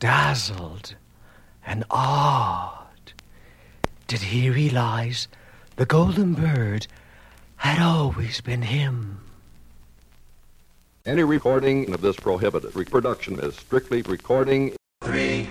dazzled and awed, did he realize the golden bird had always been him. Any recording of this prohibited reproduction is strictly recording. 3,